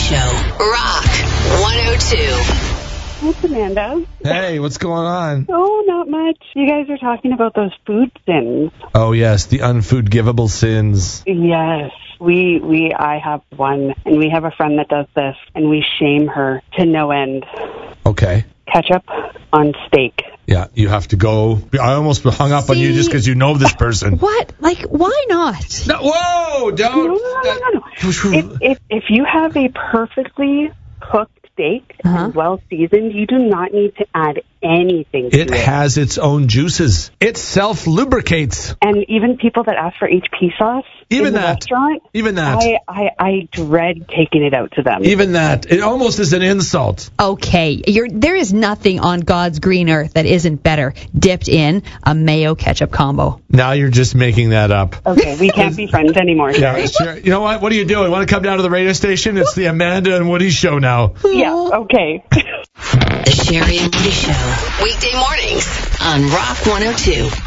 Show. Rock 102. It's Amanda. Hey, what's going on? Oh, not much. You guys are talking about those food sins. Oh, yes, the unforgivable sins. Yes. I have one, and we have a friend that does this, and we shame her to no end. Okay. Ketchup on steak. Yeah, you have to go. I almost hung up on you just because you know this person. What? Like, why not? No, whoa, don't. No. If you have a perfectly cooked steak and well seasoned, you do not need to add anything to it. It has its own juices. It self-lubricates. And even people that ask for HP sauce in the restaurant, I dread taking it out to them. Even that. It almost is an insult. Okay, there is nothing on God's green earth that isn't better dipped in a mayo ketchup combo. Now you're just making that up. Okay, we can't be friends anymore. Yeah, sure. You know what? What are you doing? Want to come down to the radio station? It's the Amanda and Woody show now. Yeah, okay. The Sherry and Woody Show. Weekday mornings on Rock 102.